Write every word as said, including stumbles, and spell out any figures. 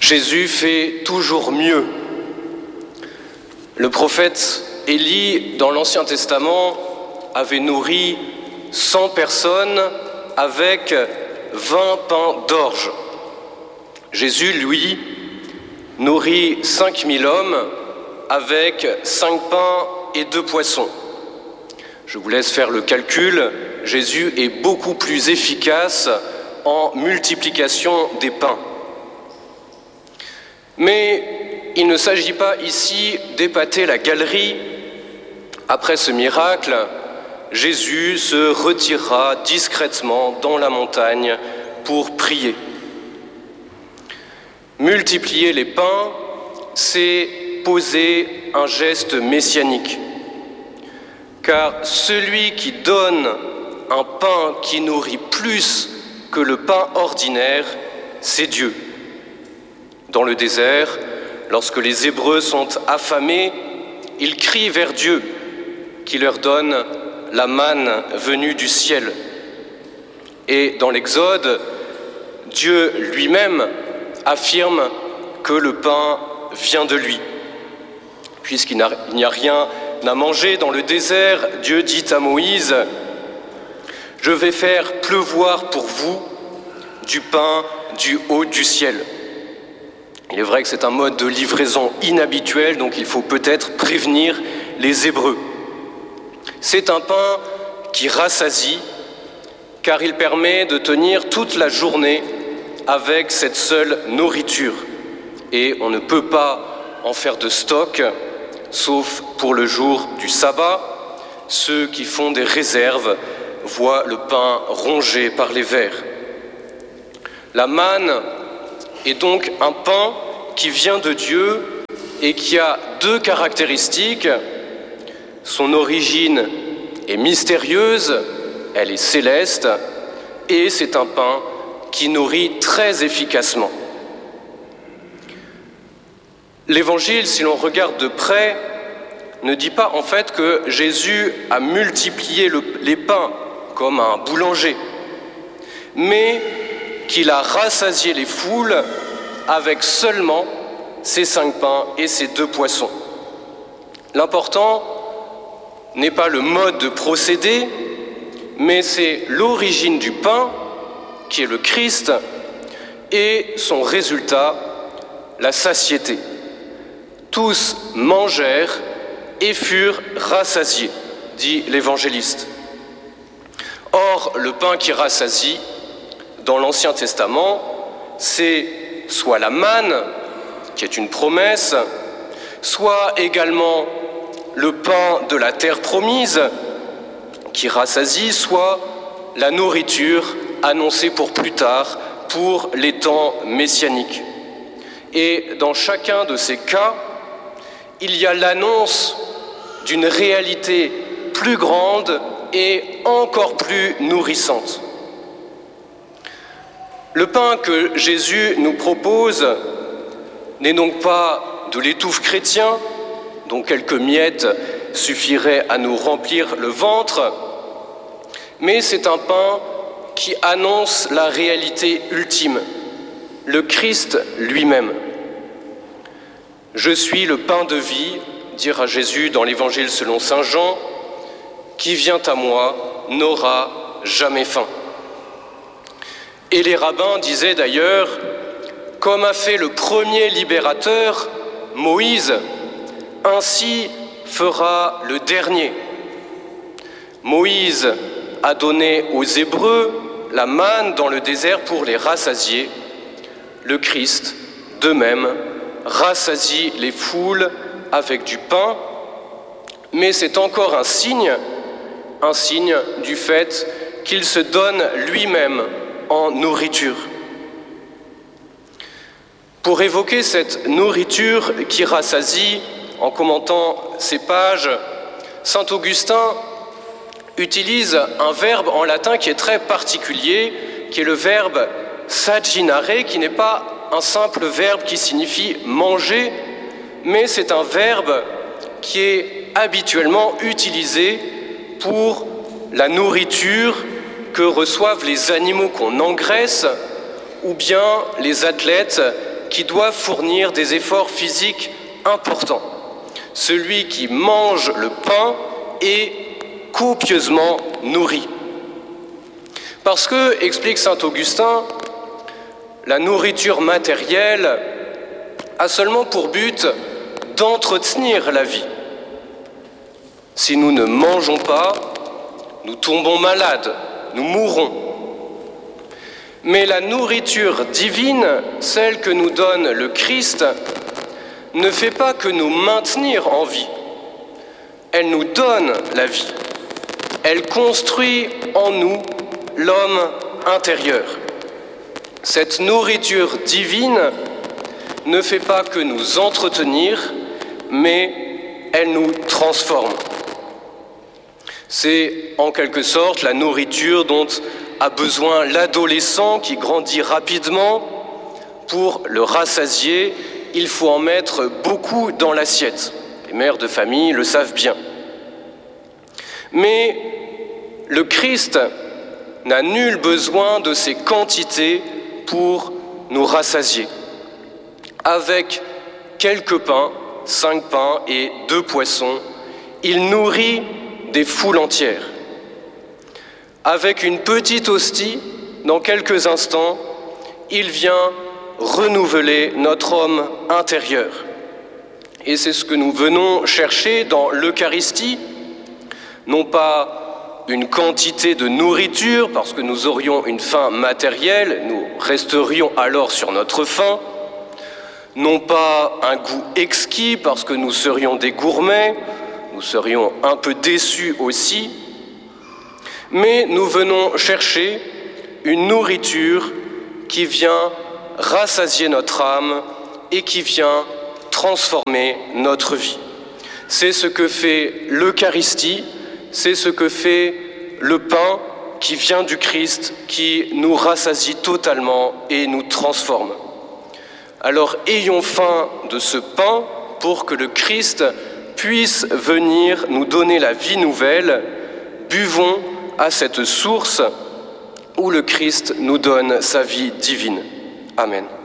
Jésus fait toujours mieux. Le prophète Élie, dans l'Ancien Testament, avait nourri cent personnes avec vingt pains d'orge. Jésus, lui, nourrit cinq mille hommes avec cinq pains et deux poissons. Je vous laisse faire le calcul. Jésus est beaucoup plus efficace en multiplication des pains. Mais il ne s'agit pas ici d'épater la galerie. Après ce miracle, Jésus se retirera discrètement dans la montagne pour prier. Multiplier les pains, c'est poser un geste messianique. Car celui qui donne un pain qui nourrit plus que le pain ordinaire, c'est Dieu. Dans le désert, lorsque les Hébreux sont affamés, ils crient vers Dieu, qui leur donne la manne venue du ciel. Et dans l'Exode, Dieu lui-même affirme que le pain vient de lui. Puisqu'il n'y a rien à manger dans le désert, Dieu dit à Moïse « Je vais faire pleuvoir pour vous du pain du haut du ciel ». Il est vrai que c'est un mode de livraison inhabituel, donc il faut peut-être prévenir les Hébreux. C'est un pain qui rassasie, car il permet de tenir toute la journée avec cette seule nourriture. Et on ne peut pas en faire de stock, sauf pour le jour du sabbat. Ceux qui font des réserves voient le pain rongé par les vers. La manne est donc un pain qui vient de Dieu et qui a deux caractéristiques. Son origine est mystérieuse, elle est céleste, et c'est un pain qui nourrit très efficacement. L'Évangile, si l'on regarde de près, ne dit pas en fait que Jésus a multiplié le, les pains comme un boulanger, mais qu'il a rassasié les foules avec seulement ces cinq pains et ces deux poissons. L'important n'est pas le mode de procédé, mais c'est l'origine du pain, qui est le Christ, et son résultat, la satiété. Tous mangèrent et furent rassasiés, dit l'évangéliste. Or, le pain qui rassasie, dans l'Ancien Testament, c'est soit la manne, qui est une promesse, soit également le pain de la terre promise, qui rassasie, soit la nourriture annoncée pour plus tard, pour les temps messianiques. Et dans chacun de ces cas, il y a l'annonce d'une réalité plus grande et encore plus nourrissante. Le pain que Jésus nous propose n'est donc pas de l'étouffe chrétien, dont quelques miettes suffiraient à nous remplir le ventre, mais c'est un pain qui annonce la réalité ultime, le Christ lui-même. « Je suis le pain de vie », dira Jésus dans l'Évangile selon saint Jean, « qui vient à moi n'aura jamais faim ». Et les rabbins disaient d'ailleurs, comme a fait le premier libérateur, Moïse, ainsi fera le dernier. Moïse a donné aux Hébreux la manne dans le désert pour les rassasier. Le Christ, de même, rassasie les foules avec du pain, mais c'est encore un signe, un signe du fait qu'il se donne lui-même en nourriture. Pour évoquer cette nourriture qui rassasie, en commentant ces pages, saint Augustin utilise un verbe en latin qui est très particulier, qui est le verbe saginare, qui n'est pas un simple verbe qui signifie manger, mais c'est un verbe qui est habituellement utilisé pour la nourriture que reçoivent les animaux qu'on engraisse ou bien les athlètes qui doit fournir des efforts physiques importants. Celui qui mange le pain est copieusement nourri. Parce que, explique saint Augustin, la nourriture matérielle a seulement pour but d'entretenir la vie. Si nous ne mangeons pas, nous tombons malades, nous mourrons. Mais la nourriture divine, celle que nous donne le Christ, ne fait pas que nous maintenir en vie. Elle nous donne la vie. Elle construit en nous l'homme intérieur. Cette nourriture divine ne fait pas que nous entretenir, mais elle nous transforme. C'est en quelque sorte la nourriture dont a besoin l'adolescent qui grandit rapidement. Pour le rassasier, il faut en mettre beaucoup dans l'assiette. Les mères de famille le savent bien. Mais le Christ n'a nul besoin de ces quantités pour nous rassasier. Avec quelques pains, cinq pains et deux poissons, il nourrit des foules entières. Avec une petite hostie, dans quelques instants, il vient renouveler notre homme intérieur. Et c'est ce que nous venons chercher dans l'Eucharistie, non pas une quantité de nourriture, parce que nous aurions une faim matérielle, nous resterions alors sur notre faim, non pas un goût exquis, parce que nous serions des gourmets, nous serions un peu déçus aussi, mais nous venons chercher une nourriture qui vient rassasier notre âme et qui vient transformer notre vie. C'est ce que fait l'Eucharistie, c'est ce que fait le pain qui vient du Christ, qui nous rassasie totalement et nous transforme. Alors ayons faim de ce pain pour que le Christ puisse venir nous donner la vie nouvelle. Buvons à cette source où le Christ nous donne sa vie divine. Amen.